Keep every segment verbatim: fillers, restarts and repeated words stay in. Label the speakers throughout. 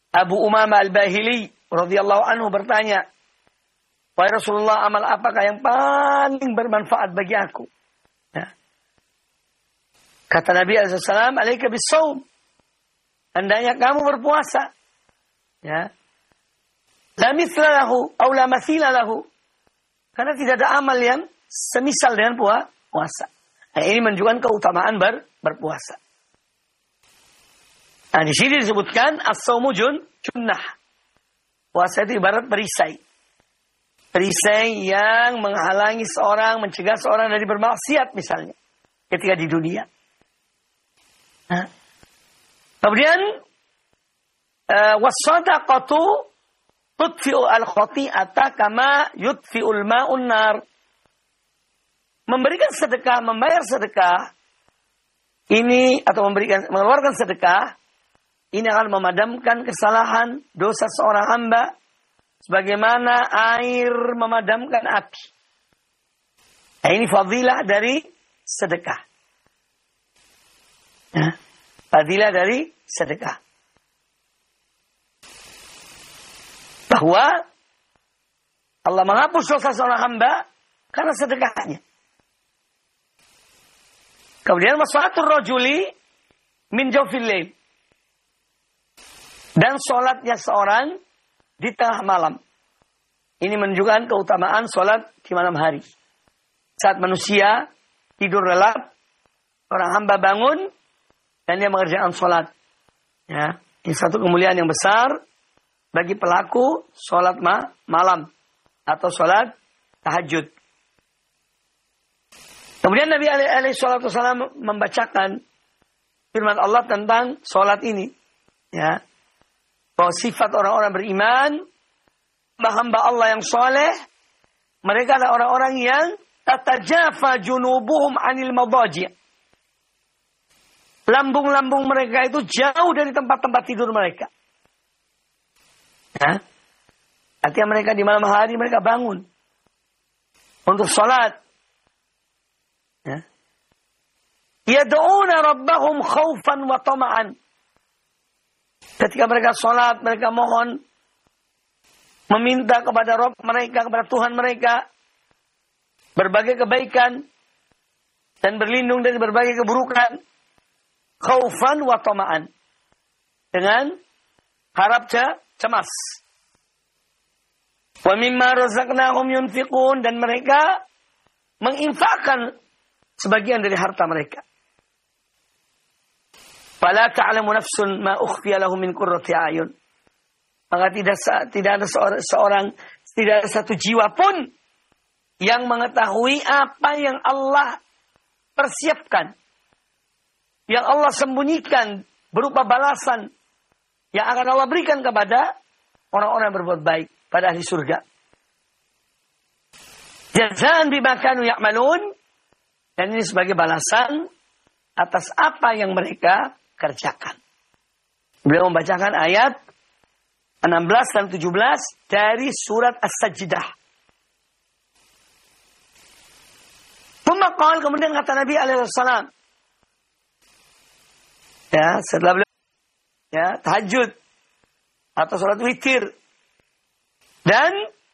Speaker 1: Abu Umamah Al-Bahili radhiyallahu anhu bertanya, "Wahai Rasulullah, amal apakah yang paling bermanfaat bagi aku?" Ya. Kata Nabi alaihi wasallam, "Alaika bis-shaum." Hendaknya kamu berpuasa. Ya. La mithla lahu atau la mathila lahu. Karena tidak ada amal yang semisal dengan puasa. Nah, ini menunjukkan keutamaan ber, berpuasa. Nah, di sini disebutkan as-shaumu jun junnah. Puasa itu ibarat perisai. Perisai yang menghalangi seorang, mencegah seorang dari bermaksiat misalnya ketika di dunia. Nah. Kemudian uh, was-shadaqatu tudfi'u al-khati'ata kama yudfi'ul ma'un nar. Memberikan sedekah, membayar sedekah ini atau memberikan mengeluarkan sedekah ini akan memadamkan kesalahan dosa seorang hamba sebagaimana air memadamkan api. Nah, ini fadilah dari sedekah. Nah, fadilah dari sedekah. Bahwa Allah menghapus dosa seorang hamba karena sedekahnya. Kemudian wasalatul rajuli min jawfil lail. Dan sholatnya seorang di tengah malam. Ini menunjukkan keutamaan sholat di malam hari. Saat manusia tidur lelap, orang hamba bangun, dan dia mengerjakan sholat. Ya, ini satu kemuliaan yang besar bagi pelaku sholat ma malam atau sholat tahajud. Kemudian Nabi alaihi wasallam membacakan firman Allah tentang sholat ini. Ya, bahwa sifat orang-orang beriman, hamba Allah yang soleh, mereka adalah orang-orang yang tatajafa junubuhum anil madaji'. Lambung-lambung mereka itu jauh dari tempat-tempat tidur mereka. Ya. Artinya mereka di malam hari mereka bangun untuk sholat. Ya. Yad'una rabbahum khaufan wa tama'an. Ketika mereka sholat, mereka mohon meminta kepada Rabb mereka, kepada Tuhan mereka berbagai kebaikan dan berlindung dari berbagai keburukan. Khaufan wa tama'an. Dengan harap cemas. Wa mimma razaqnahum yunfiqun, dan mereka menginfakkan sebagian dari harta mereka. Fala ta'lamu nafsun ma ukhfiya lahum min qurrati a'yun. Maka tidak tidak ada seorang, seorang tidak ada satu jiwa pun yang mengetahui apa yang Allah persiapkan, yang Allah sembunyikan berupa balasan yang akan Allah berikan kepada orang-orang yang berbuat baik pada ahli surga. Jazaan bima kanu ya'malun, dan ini sebagai balasan atas apa yang mereka kerjakan. Beliau membacakan ayat enam belas dan tujuh belas dari surat As-Sajdah. Pemaqal, kemudian kata Nabi alaihi wasallam, ya, setelah beliau ya tahajud atau salat witir, dan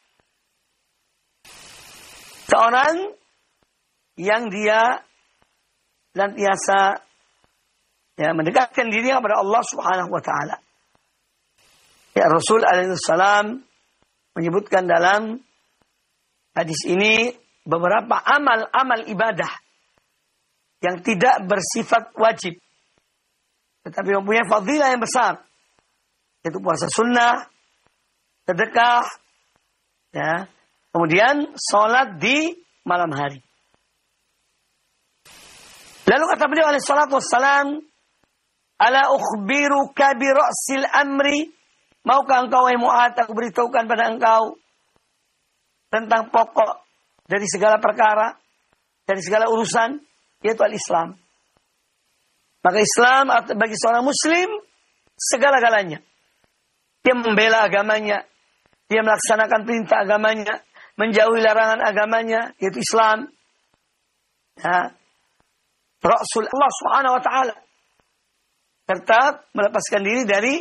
Speaker 1: seorang yang dia senantiasa ya mendekatkan dirinya kepada Allah Subhanahu wa taala. Ya, Rasul alaihi salam menyebutkan dalam hadis ini beberapa amal-amal ibadah yang tidak bersifat wajib tetapi mempunyai fadilah yang besar. Yaitu puasa sunnah, sedekah, ya, kemudian sholat di malam hari. Lalu kata beliau alaihi salatu wassalam, ala ukhbiruka bi ra'sil amri, maukah engkau wahai Mu'adz aku beritahukan pada engkau tentang pokok dari segala perkara, dari segala urusan, yaitu al-Islam. Maka Islam bagi seorang muslim segala-galanya. Dia membela agamanya, dia melaksanakan perintah agamanya, menjauhi larangan agamanya, yaitu Islam. Ya. Rasul Allah Subhanahu wa taala, serta melepaskan diri dari